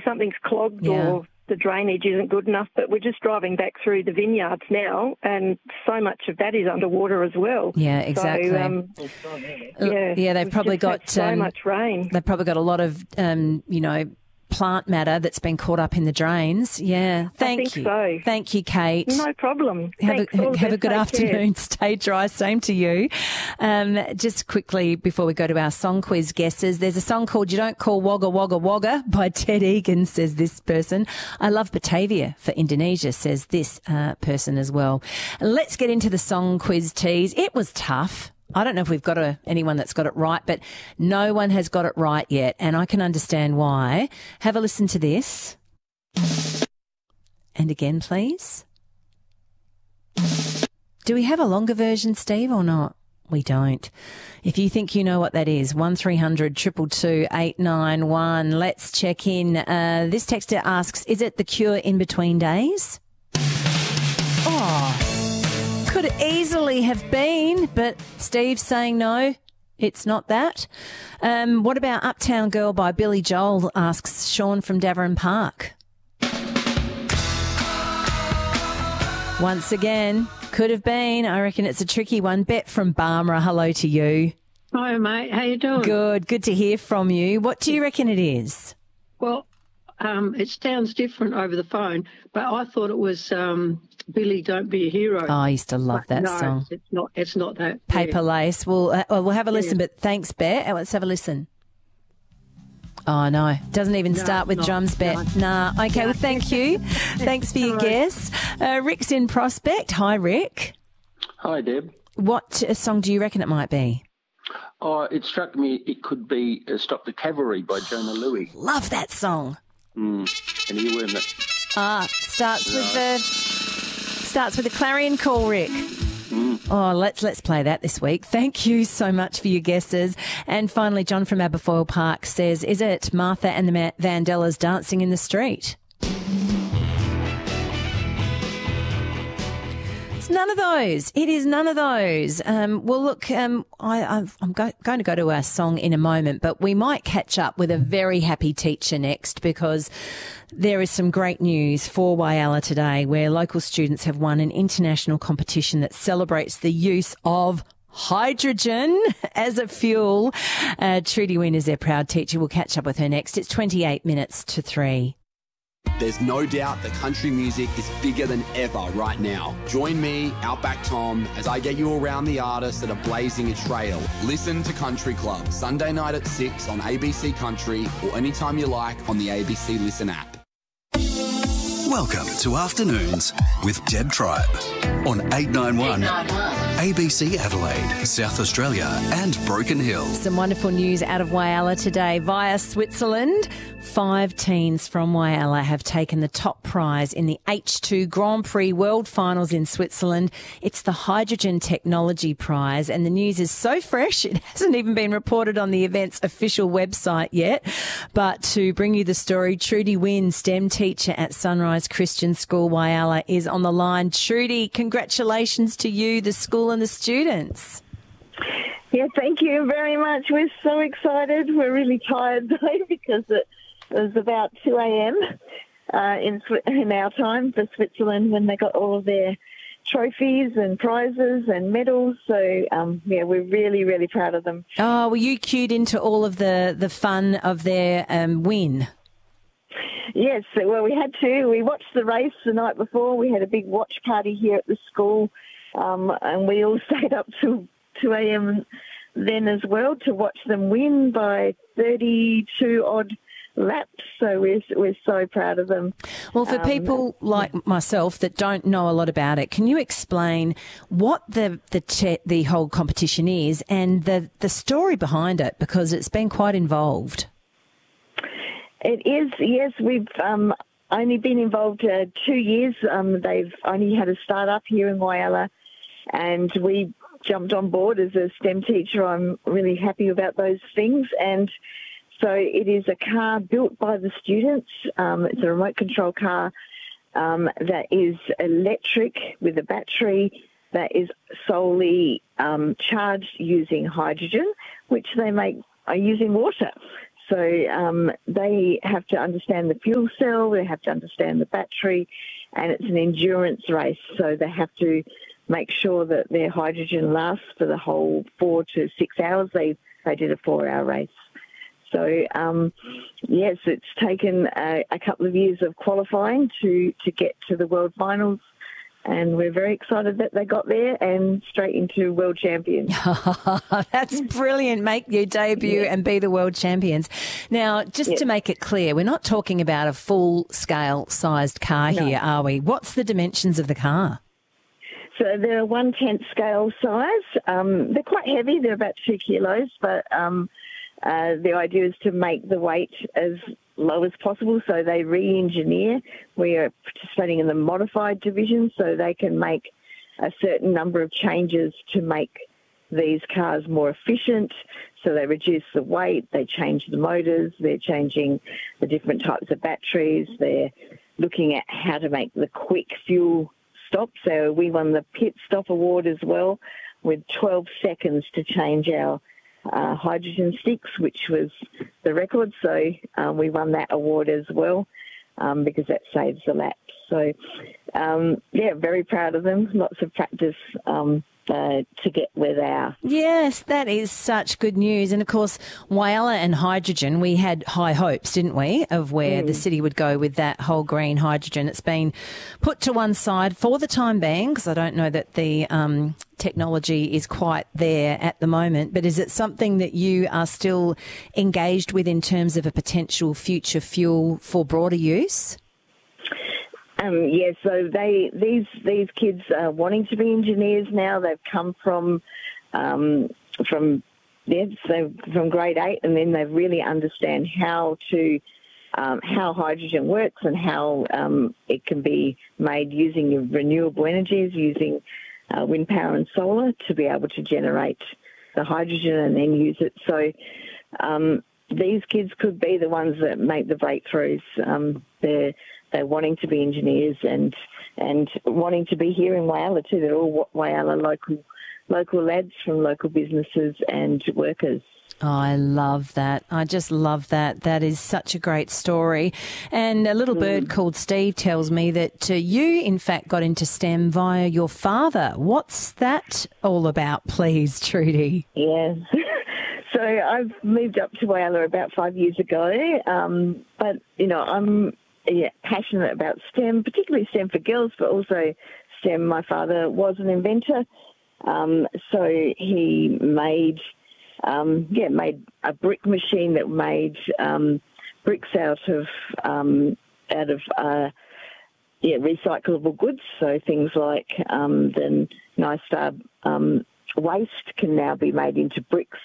something's clogged or the drainage isn't good enough. But we're just driving back through the vineyards now, and so much of that is underwater as well. Yeah, exactly. So, they've probably got so much rain. They've probably got a lot of, plant matter that's been caught up in the drains. Yeah, thank you. So. Thank you, Kate. No problem. Have a good afternoon. Stay dry. Same to you. Just quickly before we go to our song quiz guesses, there's a song called "You Don't Call Wagga Wagga Wagga" by Ted Egan, says this person. I love Batavia for Indonesia, says this person as well. Let's get into the song quiz tease. It was tough. I don't know if we've got anyone that's got it right, but no one has got it right yet, and I can understand why. Have a listen to this. And again, please. Do we have a longer version, Steve, or not? We don't. If you think you know what that is, 1300 222 891. Let's check in. This texter asks, is it The Cure, In Between Days? Oh, could easily have been, but Steve's saying no, it's not that. What about Uptown Girl by Billy Joel, asks Sean from Daverin Park. Once again, could have been. I reckon it's a tricky one. Bet from Barmera, hello to you. Hi, mate. How you doing? Good to hear from you. What do you reckon it is? Well, it sounds different over the phone, but I thought it was Billy, Don't Be a Hero. Oh, I used to love that song. It's not that. Paper Lace. We'll have a listen, but thanks, Bet. Let's have a listen. Oh, no. Doesn't even start with drums, Bet. Nah. Okay, well, thank you. Thanks for your guess. Rick's in Prospect. Hi, Rick. Hi, Deb. What song do you reckon it might be? Oh, it struck me it could be Stop the Cavalry by Jonah Louie. Love that song. And you weren't it? Starts with a clarion call, Rick. Oh, let's play that this week. Thank you so much for your guesses. And finally, John from Aberfoyle Park says, is it Martha and the Vandellas dancing in the street? It's none of those. It is none of those. Well, look, I'm going to go to our song in a moment, but we might catch up with a very happy teacher next, because there is some great news for Whyalla today, where local students have won an international competition that celebrates the use of hydrogen as a fuel. Trudy Wynn is their proud teacher. We'll catch up with her next. It's 28 minutes to 3. There's no doubt that country music is bigger than ever right now. Join me, Outback Tom, as I get you around the artists that are blazing a trail. Listen to Country Club, Sunday night at 6 on ABC Country, or anytime you like on the ABC Listen app. Welcome to Afternoons with Deb Tribe on 891 ABC Adelaide, South Australia and Broken Hill. Some wonderful news out of Whyalla today via Switzerland. 5 teens from Whyalla have taken the top prize in the H2 Grand Prix World Finals in Switzerland. It's the Hydrogen Technology Prize, and the news is so fresh it hasn't even been reported on the event's official website yet. But to bring you the story, Trudy Wynn, STEM teacher at Sunrise Christian School Whyalla, is on the line. Trudy, congratulations to you, the school and the students. Yeah, thank you very much. We're so excited. We're really tired though, because it was about 2 a.m. In our time for Switzerland when they got all of their trophies and prizes and medals. So, we're really, really proud of them. Oh, were you cued into all of the fun of their win? Yes, well, we had to. We watched the race the night before. We had a big watch party here at the school, and we all stayed up till 2 a.m. then as well to watch them win by 32-odd laps. So we're so proud of them. Well, for people like myself that don't know a lot about it, can you explain what the whole competition is and the story behind it, because it's been quite involved? It is, yes. We've only been involved 2 years. They've only had a start-up here in Whyalla, and we jumped on board as a STEM teacher. I'm really happy about those things. And so it is a car built by the students. It's a remote control car that is electric with a battery that is solely charged using hydrogen, which they make using water. So they have to understand the fuel cell, they have to understand the battery, and it's an endurance race. So they have to make sure that their hydrogen lasts for the whole 4 to 6 hours. They did a 4-hour race. So, yes, it's taken a couple of years of qualifying to get to the World Finals, and we're very excited that they got there and straight into World Champions. That's brilliant. Make your debut and be the World Champions. Now, just to make it clear, we're not talking about a full-scale sized car here, are we? What's the dimensions of the car? So they're a 1/10 scale size. They're quite heavy. They're about 2 kilos, but the idea is to make the weight as low as possible. So they re-engineer. We are participating in the modified division, so they can make a certain number of changes to make these cars more efficient. So they reduce the weight, they change the motors, they're changing the different types of batteries, they're looking at how to make the quick fuel stop. So we won the pit stop award as well, with 12 seconds to change our hydrogen sticks, which was the record. So we won that award as well because that saves the laps. So, very proud of them. Lots of practice to get where they are. Yes, that is such good news. And, of course, Whyalla and hydrogen, we had high hopes, didn't we, of where the city would go with that whole green hydrogen. It's been put to one side for the time being because I don't know that the technology is quite there at the moment. But is it something that you are still engaged with in terms of a potential future fuel for broader use? So these kids are wanting to be engineers now. They've come from grade 8, and then they really understand how hydrogen works and how it can be made using renewable energies, using wind power and solar to be able to generate the hydrogen and then use it. So these kids could be the ones that make the breakthroughs. They're wanting to be engineers and wanting to be here in Whyalla too. They're all Whyalla local lads from local businesses and workers. Oh, I love that. I just love that. That is such a great story. And a little bird called Steve tells me that you, in fact, got into STEM via your father. What's that all about, please, Trudy? Yeah. So I've moved up to Whyalla about 5 years ago. But, I'm passionate about STEM, particularly STEM for girls, but also STEM. My father was an inventor. So he made a brick machine that made bricks out of recyclable goods. So things like the NiStar waste can now be made into bricks.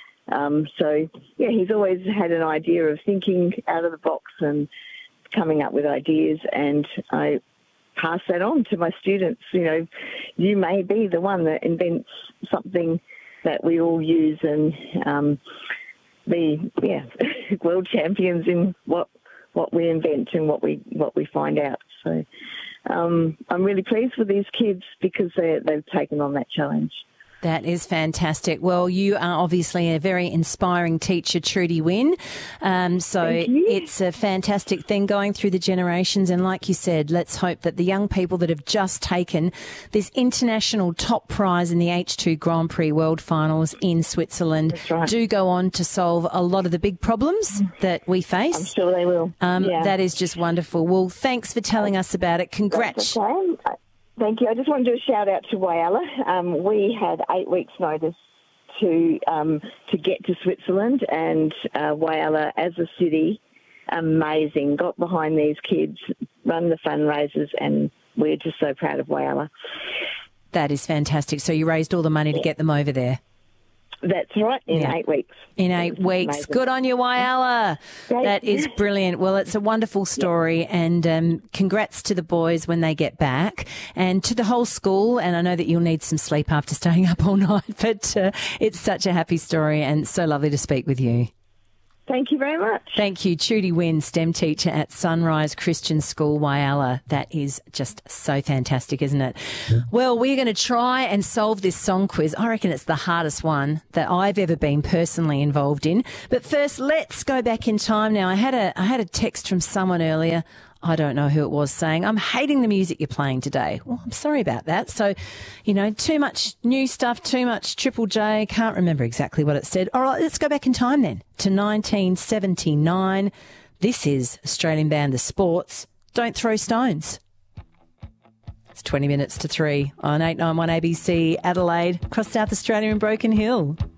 He's always had an idea of thinking out of the box and coming up with ideas, and I pass that on to my students. You may be the one that invents something that we all use and be world champions in what we invent and what we find out. So I'm really pleased with these kids because they've taken on that challenge. That is fantastic. Well, you are obviously a very inspiring teacher, Trudy Wynn. So it's a fantastic thing going through the generations. And like you said, let's hope that the young people that have just taken this international top prize in the H2 Grand Prix World Finals in Switzerland do go on to solve a lot of the big problems that we face. I'm sure they will. That is just wonderful. Well, thanks for telling us about it. Congrats. Thank you. I just want to do a shout out to Whyalla. We had 8 weeks' notice to get to Switzerland, and Whyalla as a city, amazing. Got behind these kids, run the fundraisers, and we're just so proud of Whyalla. That is fantastic. So you raised all the money to get them over there. That's right, in 8 weeks. In 8 weeks. Amazing. Good on you, Whyalla. That is brilliant. Well, it's a wonderful story, and congrats to the boys when they get back and to the whole school. And I know that you'll need some sleep after staying up all night, but it's such a happy story and so lovely to speak with you. Thank you very much. Thank you. Trudy Wynn, STEM teacher at Sunrise Christian School, Whyalla. That is just so fantastic, isn't it? Well, we're going to try and solve this song quiz. I reckon it's the hardest one that I've ever been personally involved in. But first, let's go back in time now. I had a text from someone earlier. I don't know who it was, saying, I'm hating the music you're playing today. Well, I'm sorry about that. So, too much new stuff, too much Triple J. Can't remember exactly what it said. All right, let's go back in time then to 1979. This is Australian band The Sports, Don't Throw Stones. It's 20 minutes to 3 on 891 ABC Adelaide, across South Australia in Broken Hill.